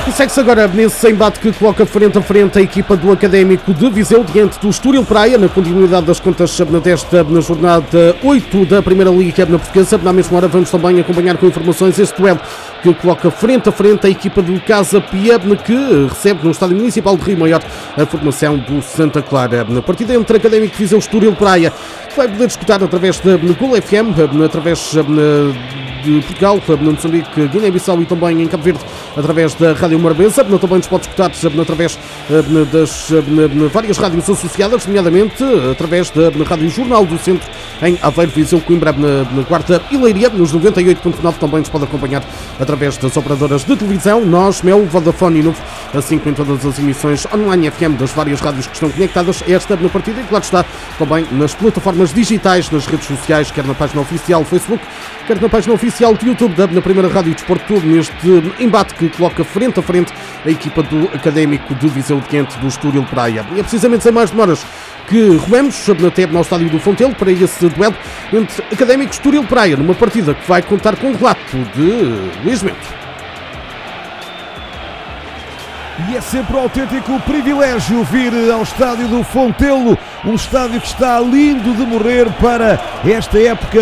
Segue-se agora nesse embate que coloca frente a frente a equipa do Académico de Viseu diante do Estoril Praia, na continuidade das contas desta na jornada 8 da Primeira Liga na Portuguesa. Na mesma hora vamos também acompanhar com informações este duelo que coloca frente a frente a equipa do Casa Pia, que recebe no Estádio Municipal de Rio Maior a formação do Santa Clara. Na partida entre Académico de Viseu e Estoril Praia, que vai poder escutar através da Gol FM, através de Portugal, no Moçambique, Guiné-Bissau e também em Cabo Verde, através da Rádio Morabeza. Também nos pode escutar através das várias rádios associadas, nomeadamente através da Rádio Jornal do Centro em Aveiro, Viseu, Coimbra, na Quarta e Leiria, nos 98.9. Também nos pode acompanhar através das operadoras de televisão, Nós, Mel, Vodafone e Novo, assim como em todas as emissões online FM das várias rádios que estão conectadas a esta na partida, e claro está também nas plataformas digitais, nas redes sociais, quer na página oficial Facebook, quer na página oficial do YouTube na Primeira Rádio Desporto Clube, neste embate que coloca frente a frente a equipa do Académico de Viseu diante do Estoril Praia. E é precisamente sem mais demoras que rumemos até ao estádio do Fontelo para esse duelo entre Académico e Estoril Praia, numa partida que vai contar com o relato de Luís Bento. E é sempre um autêntico privilégio vir ao estádio do Fontelo, um estádio que está lindo de morrer para esta época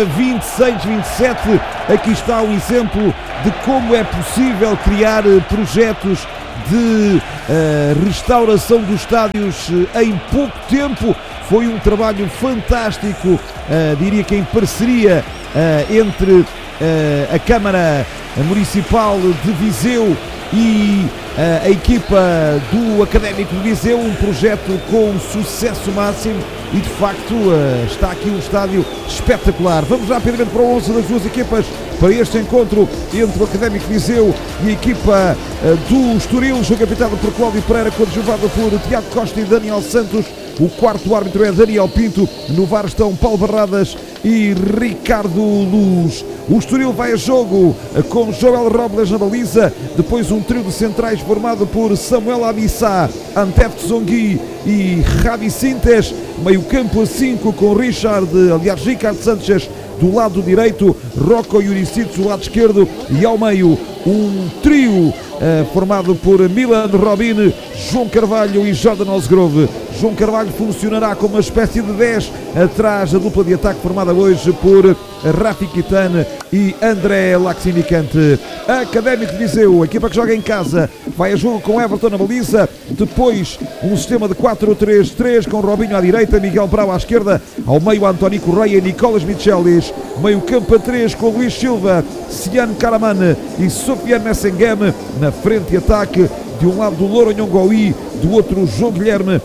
26-27. Aqui está um exemplo de como é possível criar projetos de restauração dos estádios em pouco tempo. Foi um trabalho fantástico, diria que em parceria entre a Câmara Municipal de Viseu e a equipa do Académico de Viseu, um projeto com sucesso máximo e de facto está aqui um estádio espetacular. Vamos rapidamente para o 11 das duas equipas para este encontro entre o Académico de Viseu e a equipa do Estoril, jogo capitado por Cláudio Pereira, coadjuvado por Tiago Costa e Daniel Santos. O quarto árbitro é Daniel Pinto, no VAR estão Paulo Barradas e Ricardo Luz. O Estoril vai a jogo com Joel Robles na baliza, depois um trio de centrais formado por Samuel Abissá, Antef Tsongui e Javi Sintes, meio campo a 5 com Ricardo Sanchez do lado direito, Rocco Juricic do lado esquerdo e ao meio um trio formado por Milan Robin, João Carvalho e Jordan Osgrove. João Carvalho funcionará como uma espécie de 10 atrás da dupla de ataque formada hoje por Rafi Kitane e André Laxinicante. Académico de Viseu, a equipa que joga em casa, vai a jogo com Everton na baliza, depois um sistema de 4-3-3 com Robinho à direita, Miguel Brau à esquerda, ao meio António Correia e Nicolas Michelis, meio campo a 3 com Luís Silva, Cian Karaman e Sofiane Messengame, na frente de ataque, de um lado do Louro Nhongoi, do outro João Guilherme,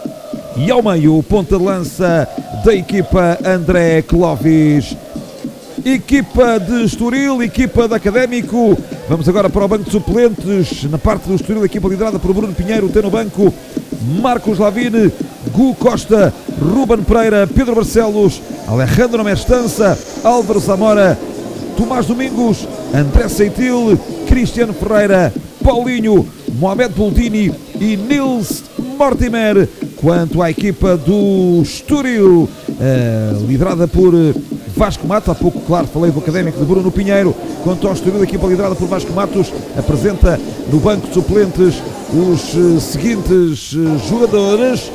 e ao meio o ponta de lança da equipa André Clovis. Equipa de Estoril, equipa de Académico. Vamos agora para o banco de suplentes. Na parte do Estoril, a equipa liderada por Bruno Pinheiro, tem no banco Marcos Lavine, Gu Costa, Ruben Pereira, Pedro Barcelos, Alejandro Mestança, Álvaro Zamora, Tomás Domingos, André Seitil, Cristiano Ferreira, Paulinho, Mohamed Boldini e Nils Mortimer. Quanto à equipa do Estoril, liderada por Vasco Matos, há pouco, claro, falei do Académico de Bruno Pinheiro. Quanto ao Estoril, a equipa liderada por Vasco Matos apresenta no banco de suplentes os seguintes jogadores: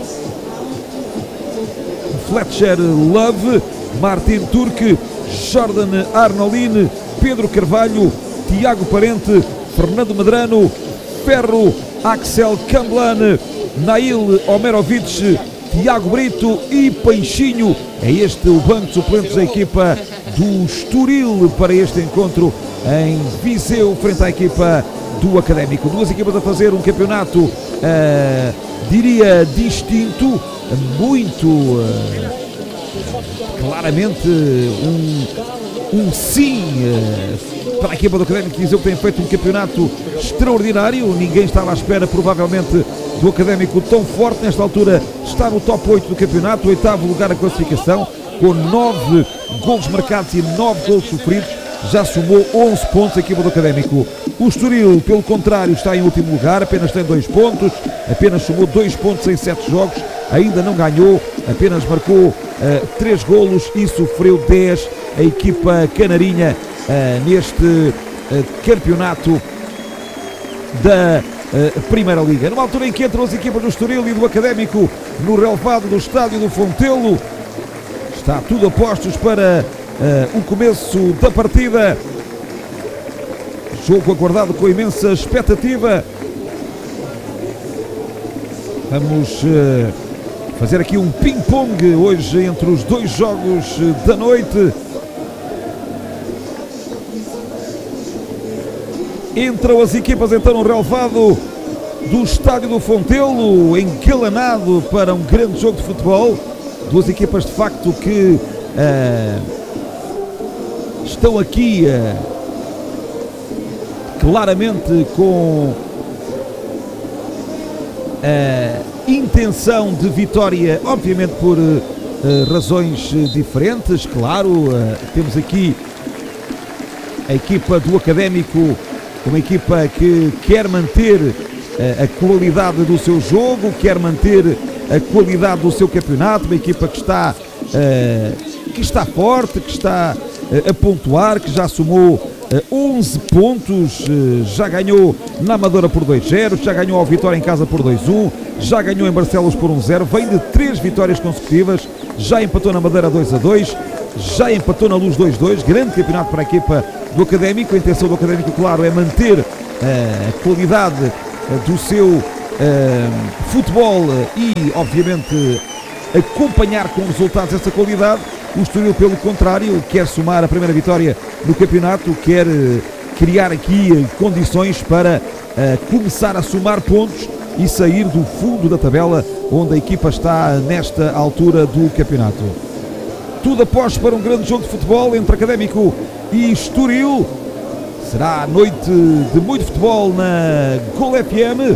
Fletcher Love, Martin Turque, Jordan Arnolin, Pedro Carvalho, Tiago Parente, Fernando Medrano, Ferro, Axel Camblan, Nail Omerovic, Tiago Brito e Peixinho. É este o banco de suplentes da equipa do Estoril para este encontro em Viseu, frente à equipa do Académico. Duas equipas a fazer um campeonato, diria, distinto, muito claramente um sim para a equipa do Académico de Viseu, que tem feito um campeonato extraordinário. Ninguém estava à espera, provavelmente, do Académico tão forte. Nesta altura está no top 8 do campeonato, oitavo lugar na classificação, com 9 golos marcados e 9 golos sofridos. Já somou 11 pontos a equipa do Académico. O Estoril, pelo contrário, está em último lugar, apenas tem 2 pontos, apenas somou 2 pontos em 7 jogos, ainda não ganhou, apenas marcou 3 golos e sofreu 10. A equipa canarinha neste campeonato da Primeira Liga. Numa altura em que entram as equipas do Estoril e do Académico no relevado do estádio do Fontelo, está tudo a postos para o começo da partida. Jogo aguardado com imensa expectativa. Vamos fazer aqui um ping-pong hoje entre os dois jogos da noite. Entram as equipas então no relevado do estádio do Fontelo, engalanado para um grande jogo de futebol. Duas equipas de facto que estão aqui claramente com intenção de vitória, obviamente por razões diferentes. Claro, temos aqui a equipa do Académico, uma equipa que quer manter a qualidade do seu jogo, quer manter a qualidade do seu campeonato, uma equipa que está forte, que está a pontuar, que já somou 11 pontos, já ganhou na Amadora por 2-0, já ganhou ao Vitória em casa por 2-1, já ganhou em Barcelos por 1-0, vem de 3 vitórias consecutivas, já empatou na Madeira 2-2, já empatou na Luz 2-2, grande campeonato para a equipa do Académico. A intenção do Académico, claro, é manter a qualidade do seu futebol e, obviamente, acompanhar com resultados essa qualidade. O Estoril, pelo contrário, quer somar a primeira vitória no campeonato, quer criar aqui condições para começar a somar pontos e sair do fundo da tabela onde a equipa está nesta altura do campeonato. Tudo após para um grande jogo de futebol entre Académico e Estoril. Será a noite de muito futebol na Gol FM.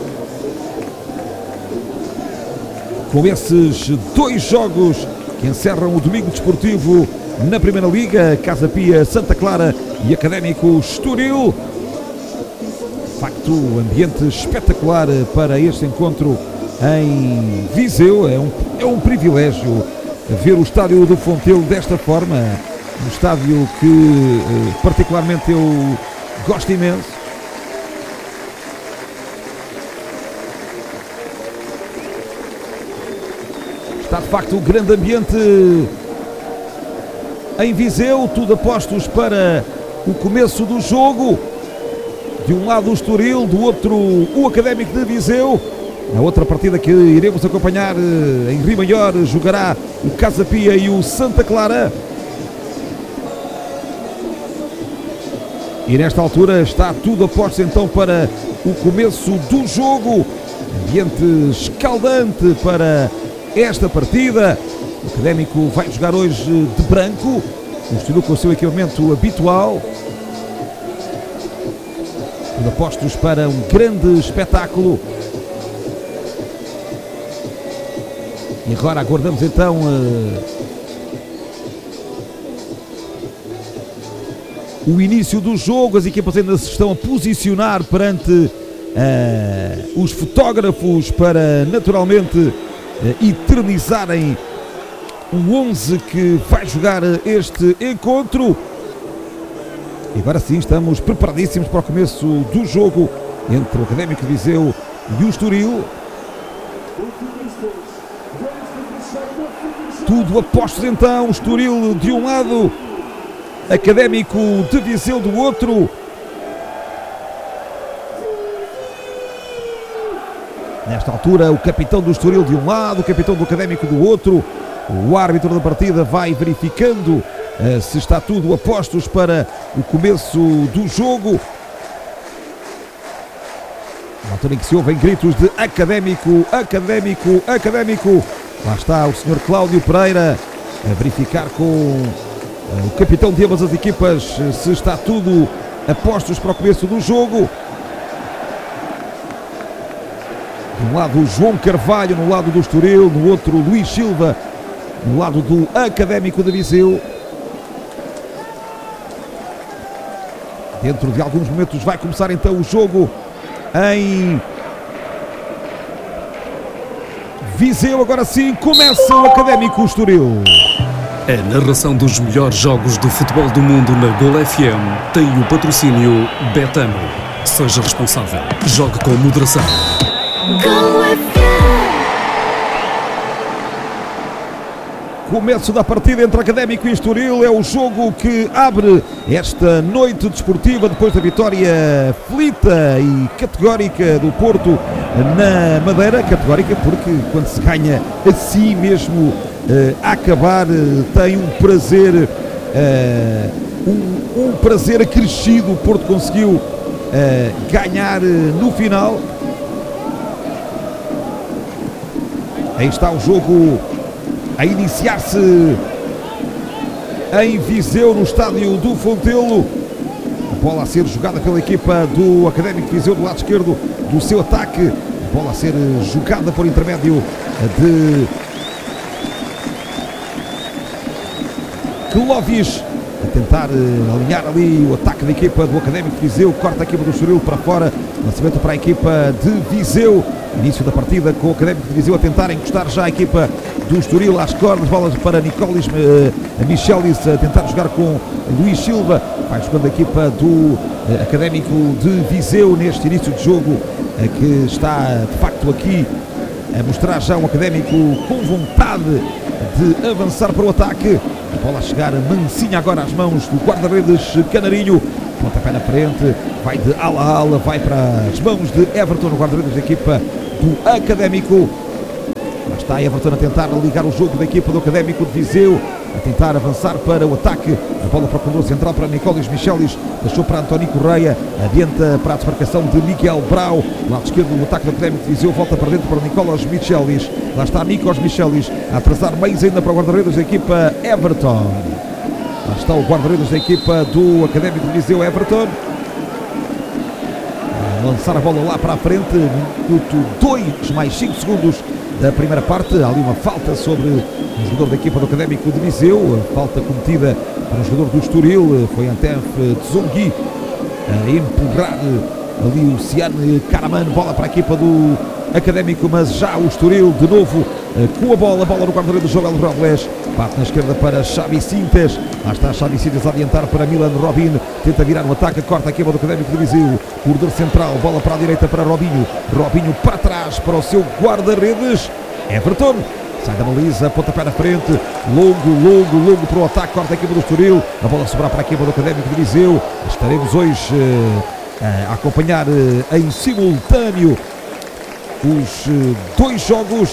Com esses dois jogos que encerram o domingo desportivo na Primeira Liga, Casa Pia, Santa Clara e Académico Estoril. De facto, ambiente espetacular para este encontro em Viseu. É um privilégio ver o estádio do Fontelo desta forma, um estádio que particularmente eu gosto imenso. Está de facto um grande ambiente em Viseu, tudo apostos para o começo do jogo. De um lado o Estoril, do outro o Académico de Viseu. Na outra partida que iremos acompanhar em Rio Maior, jogará o Casa Pia e o Santa Clara. E nesta altura está tudo a postos então para o começo do jogo. Ambiente escaldante para esta partida. O Académico vai jogar hoje de branco, o Estoril com o seu equipamento habitual. Tudo a postos para um grande espetáculo. E agora aguardamos então o início do jogo. As equipas ainda se estão a posicionar perante os fotógrafos para naturalmente eternizarem o 11 que vai jogar este encontro. E agora sim estamos preparadíssimos para o começo do jogo entre o Académico de Viseu e o Estoril. Tudo a postos então, Estoril de um lado, Académico de Viseu do outro. Nesta altura o capitão do Estoril de um lado, o capitão do Académico do outro. O árbitro da partida vai verificando se está tudo a postos para o começo do jogo. Na altura em que se ouvem gritos de Académico, Académico, Académico. Lá está o Sr. Cláudio Pereira a verificar com o capitão de ambas as equipas se está tudo a postos para o começo do jogo. De um lado o João Carvalho, no lado do Estoril, no outro Luís Silva, no lado do Académico de Viseu. Dentro de alguns momentos vai começar então o jogo em Viseu. Agora sim começa o Académico Estoril. A narração dos melhores jogos do futebol do mundo na Gol FM tem o patrocínio Betano. Seja responsável. Jogue com moderação. Começo da partida entre Académico e Estoril é o jogo que abre esta noite desportiva depois da vitória aflita e categórica do Porto na Madeira. Categórica porque quando se ganha assim mesmo a acabar tem um prazer um prazer acrescido. O Porto conseguiu ganhar no final. Aí está o jogo a iniciar-se em Viseu, no estádio do Fontelo. A bola a ser jogada pela equipa do Académico de Viseu do lado esquerdo do seu ataque. A bola a ser jogada por intermédio de Clóvis, a tentar alinhar ali o ataque da equipa do Académico de Viseu. Corta a equipa do Estoril para fora, lançamento para a equipa de Viseu. Início da partida com o Académico de Viseu a tentar encostar já a equipa do Estoril às cordas. Bolas para Nicolis Michelis a tentar jogar com Luís Silva. Vai jogando a equipa do Académico de Viseu neste início de jogo, que está de facto aqui a mostrar já um Académico com vontade de avançar para o ataque. A bola a chegar mansinha agora às mãos do guarda-redes Canarinho. Pontapé na frente, vai de ala a ala, vai para as mãos de Everton, o guarda-redes da equipa do Académico. Lá está Everton a tentar ligar o jogo da equipa do Académico de Viseu, a tentar avançar para o ataque. A bola para o corredor central para Nicolis Michelis, deixou para António Correia, adianta para a desmarcação de Miguel Brau. Lado esquerdo do ataque do Académico de Viseu, volta para dentro para Nicolis Michelis. Lá está Nicolis Michelis a atrasar mais ainda para o guarda-redes da equipa Everton. Lá está o guarda-redes da equipa do Académico de Viseu, Everton. A lançar a bola lá para a frente, minuto 2 mais 5 segundos da primeira parte. Há ali uma falta sobre um jogador da equipa do Académico de Viseu, a falta cometida para um jogador do Estoril, foi Antef Tsongui a empurrar ali o Ciane Karaman. Bola para a equipa do Académico, mas já o Estoril de novo com a bola no guarda-redes do Joel Robles. Bate na esquerda para Xavi Sintes. Lá está Xavi Sintes a adiantar para Milan Robin. Tenta virar no ataque, corta a equipa do Académico de Viseu. Corredor central, bola para a direita para Robinho. Robinho para trás para o seu guarda-redes Everton. Sai da baliza, pontapé na frente. Longo para o ataque, corta a equipa do Estoril. A bola sobrar para a equipa do Académico de Viseu. Estaremos hoje a acompanhar em simultâneo os dois jogos.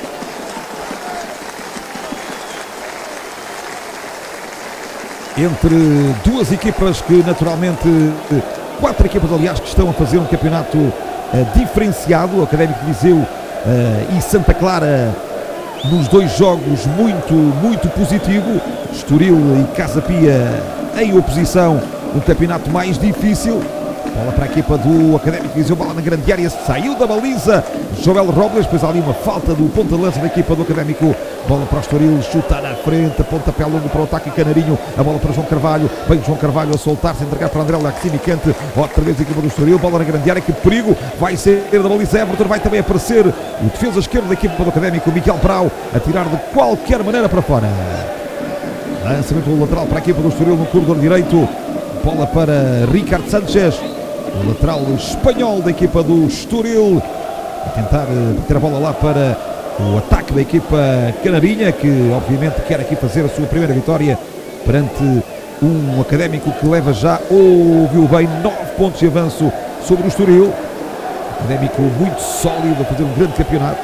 Entre duas equipas que naturalmente, quatro equipas aliás, que estão a fazer um campeonato diferenciado. O Académico de Viseu e Santa Clara nos dois jogos muito positivo. Estoril e Casa Pia em oposição, um campeonato mais difícil. Bola para a equipa do Académico de Viseu, bola na grande área, saiu da baliza Joel Robles, depois há ali uma falta do ponta de lança da equipa do Académico. Bola para o Estoril, chuta na frente, pontapé longo para o ataque Canarinho. A bola para João Carvalho, vem João Carvalho a soltar-se, entregar para André Laxini Cante. Outra vez a equipa do Estoril, bola na grande área, que perigo, vai ser da baliza Everton, vai também aparecer o defesa esquerdo da equipa do Académico, Miguel Brau, a tirar de qualquer maneira para fora. Lançamento do lateral para a equipa do Estoril no corredor direito, bola para Ricardo Sanchez, o lateral espanhol da equipa do Estoril, a tentar meter a bola lá para o ataque da equipa canarinha, que obviamente quer aqui fazer a sua primeira vitória perante um Académico que leva já, ouviu bem, 9 pontos de avanço sobre o Estoril. Académico muito sólido, a fazer um grande campeonato.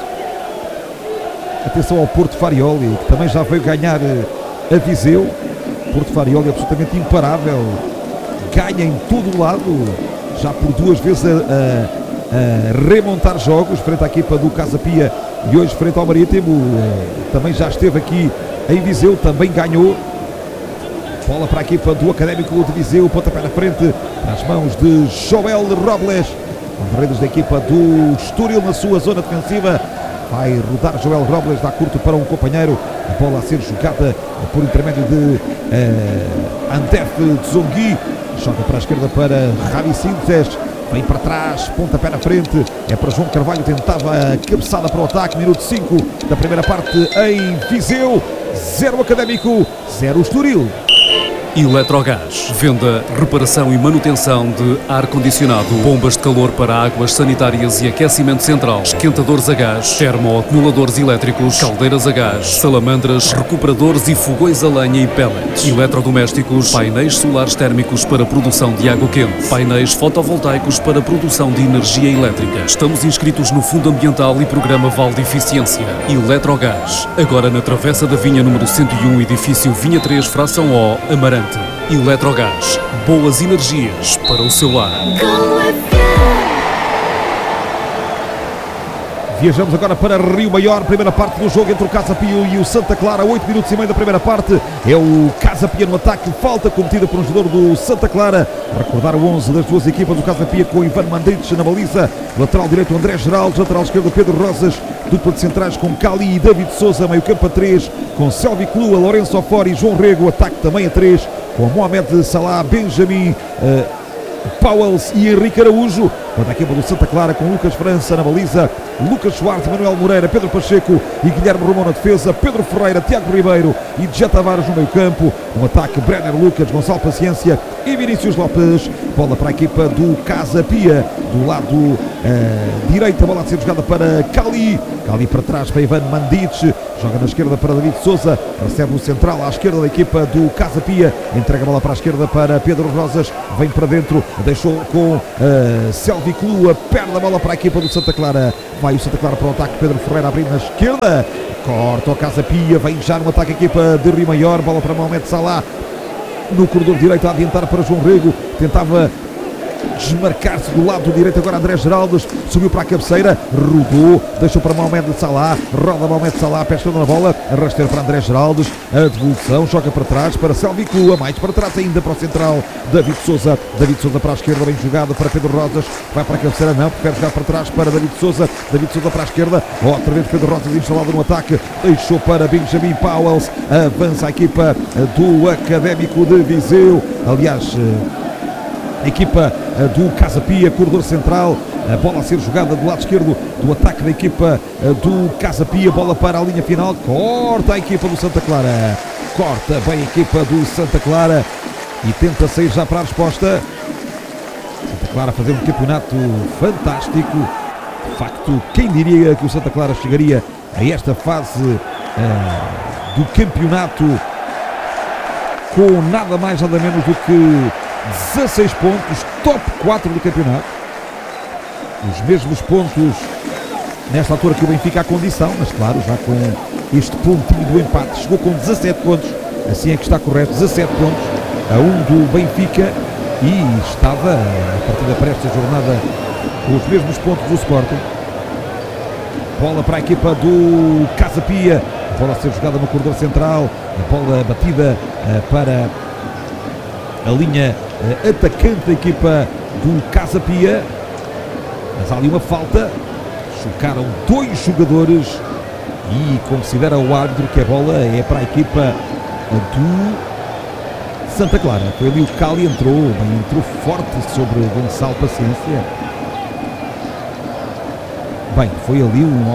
Atenção ao Porto Farioli, que também já veio ganhar a Viseu. Porto Farioli absolutamente imparável, ganha em todo o lado, já por duas vezes a remontar jogos frente à equipa do Casa Pia e hoje frente ao Marítimo. Também já esteve aqui em Viseu, também ganhou. Bola para a equipa do Académico de Viseu, pontapé na frente, nas mãos de Joel Robles, guarda-redes da equipa do Estoril na sua zona defensiva. Vai rodar Joel Robles, dá curto para um companheiro. A bola a ser jogada por intermédio de Antef Tsongui. Joga para a esquerda para Javi Sintes. Vem para trás, pontapé na frente. É para João Carvalho, tentava a cabeçada para o ataque. Minuto 5 da primeira parte em Viseu. 0 Académico, 0 Estoril. Eletrogás. Venda, reparação e manutenção de ar-condicionado, bombas de calor para águas sanitárias e aquecimento central, esquentadores a gás, termoacumuladores elétricos, caldeiras a gás, salamandras, recuperadores e fogões a lenha e pellets. Eletrodomésticos, painéis solares térmicos para produção de água quente, painéis fotovoltaicos para produção de energia elétrica. Estamos inscritos no Fundo Ambiental e Programa Val de Eficiência. Eletrogás. Agora na Travessa da Vinha número 101, edifício Vinha 3, fração O, Amarante. Eletrogás, boas energias para o seu lar. Viajamos agora para Rio Maior, primeira parte do jogo entre o Casa Pia e o Santa Clara, 8 minutos e meio da primeira parte, é o Casa Pia no ataque, falta cometida por um jogador do Santa Clara, recordar o 11 das duas equipas do Casa Pia com Ivan Mandites na baliza, lateral direito André Geraldo, lateral esquerdo Pedro Rosas, dupla de centrais com Cali e David Souza, meio campo a 3, com Selvi Clua, Lourenço Ofori e João Rego, ataque também a 3, com Mohamed Salah, Benjamin Pauwels e Henrique Araújo. Quando a equipa do Santa Clara com Lucas França na baliza, Lucas Soares, Manuel Moreira, Pedro Pacheco e Guilherme Romão na defesa, Pedro Ferreira, Tiago Ribeiro e Djé Tavares no meio campo. No ataque, Brenner Lucas, Gonçalo Paciência e Vinícius Lopes. Bola para a equipa do Casa Pia. Do lado direito, a bola a ser jogada para Cali. Cali para trás para Ivan Mandites. Joga na esquerda para David Souza. Recebe o central à esquerda da equipa do Casa Pia. Entrega a bola para a esquerda para Pedro Rosas. Vem para dentro. Deixou com Selvi Clua. Perde a bola para a equipa do Santa Clara. Vai o Santa Clara para o ataque. Pedro Ferreira abrindo na esquerda. Corta o Casa Pia. Vem já no ataque a equipa de Rio Maior. Bola para Mohamed Salah. No corredor direito a adiantar para João Rego. Tentava desmarcar-se do lado direito, agora André Geraldes subiu para a cabeceira, rodou, deixou para Mohamed Salah, roda Mohamed Salah, pescando na bola, rasteiro para André Geraldes, a devolução, joga para trás para Selvi Clua, mais para trás ainda para o central, David Souza para a esquerda, bem jogado para Pedro Rosas, vai para a cabeceira, não, prefere jogar para trás para David Souza para a esquerda, outra vez Pedro Rosas instalado no ataque, deixou para Benjamin Pauwels, avança a equipa do Académico de Viseu, aliás, a equipa do Casa Pia, corredor central, a bola a ser jogada do lado esquerdo do ataque da equipa do Casa Pia, bola para a linha final, corta a equipa do Santa Clara, corta bem a equipa do Santa Clara e tenta sair já para a resposta. Santa Clara a fazer um campeonato fantástico, de facto, quem diria que o Santa Clara chegaria a esta fase do campeonato com nada mais nada menos do que 16 pontos, top 4 do campeonato, os mesmos pontos nesta altura que o Benfica à condição, mas claro, já com este pontinho do empate, chegou com 17 pontos, assim é que está correto, 17 pontos a 1 do Benfica e estava a partida para esta jornada com os mesmos pontos do Sporting. Bola para a equipa do Casa Pia, a bola a ser jogada no corredor central, a bola batida para a linha atacante da equipa do Casa Pia, mas há ali uma falta, chocaram dois jogadores e considera o árbitro que a bola é para a equipa do Santa Clara. Foi ali o Cali, entrou forte sobre Gonçalo Paciência. Bem, foi ali um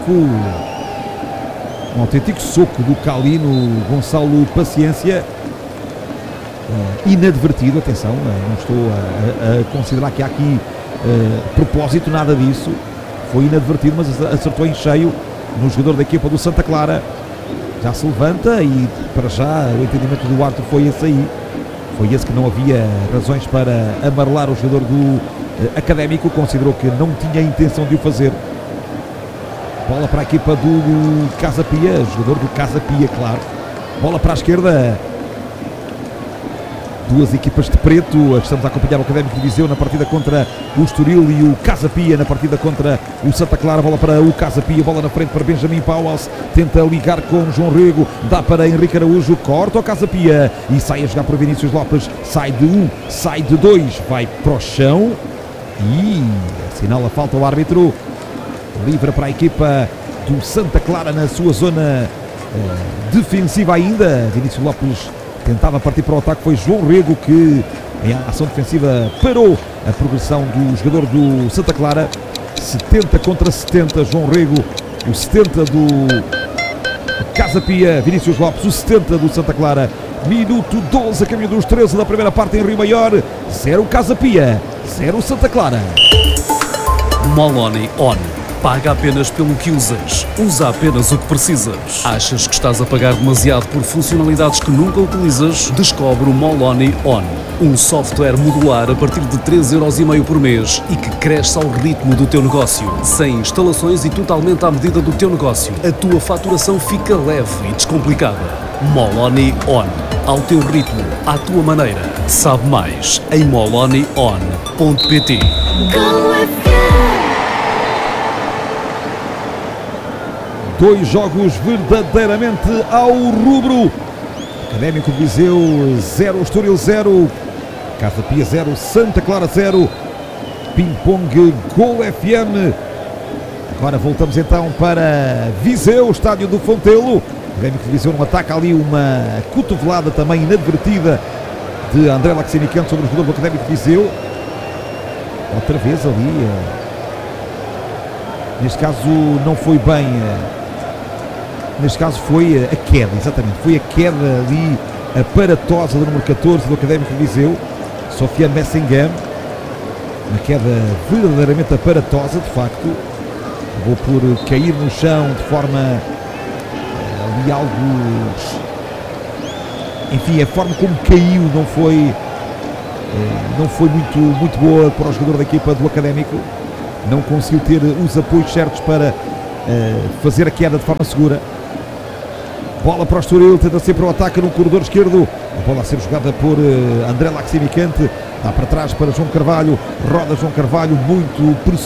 autêntico soco do Cali no Gonçalo Paciência. Inadvertido, atenção, não estou a considerar que há aqui propósito, nada disso, foi inadvertido, mas acertou em cheio no jogador da equipa do Santa Clara, já se levanta e para já o entendimento do árbitro foi esse aí, foi esse que não havia razões para amarelar o jogador do Académico, considerou que não tinha a intenção de o fazer. Bola para a equipa do Casa Pia, jogador do Casa Pia, claro, bola para a esquerda. Duas equipas de preto, estamos a acompanhar o Académico de Viseu na partida contra o Estoril e o Casa Pia na partida contra o Santa Clara. Bola para o Casa Pia, bola na frente para Benjamin Pauwels, tenta ligar com João Rego, dá para Henrique Araújo, corta o Casa Pia e sai a jogar para Vinícius Lopes, sai de 1, sai de 2, vai para o chão e assinala a falta ao árbitro, livre para a equipa do Santa Clara na sua zona defensiva ainda. Vinícius Lopes tentava partir para o ataque, foi João Rego que em ação defensiva parou a progressão do jogador do Santa Clara. 70 contra 70, João Rego, o 70 do Casa Pia, Vinícius Lopes, o 70 do Santa Clara, minuto 12, a caminho dos 13 da primeira parte em Rio Maior. 0 Casa Pia, 0 Santa Clara. Moloni On. Paga apenas pelo que usas. Usa apenas o que precisas. Achas que estás a pagar demasiado por funcionalidades que nunca utilizas? Descobre o Moloni On. Um software modular a partir de 3,5€ por mês e que cresce ao ritmo do teu negócio. Sem instalações e totalmente à medida do teu negócio. A tua faturação fica leve e descomplicada. Moloni On. Ao teu ritmo, à tua maneira. Sabe mais em molonion.pt. Dois jogos verdadeiramente ao rubro. Académico de Viseu 0, Estoril 0, Casa Pia 0, Santa Clara 0, Ping-Pong Gol FM. Agora voltamos então para Viseu, estádio do Fontelo. Académico de Viseu não ataca ali uma cotovelada também inadvertida de André Laxini-Canto sobre o jogador do Académico de Viseu. Outra vez ali, neste caso não foi bem, neste caso foi a queda, exatamente, foi a queda ali aparatosa do número 14 do Académico de Viseu, Sofiane Messingam, uma queda verdadeiramente aparatosa, de facto, acabou por cair no chão de forma ali algo, enfim, a forma como caiu não foi muito boa para o jogador da equipa do Académico, não conseguiu ter os apoios certos para fazer a queda de forma segura. Bola para o Estoril, tenta sempre o ataque no corredor esquerdo, a bola a ser jogada por André Laxini-Canto, dá para trás para João Carvalho, roda João Carvalho, muito pressionado.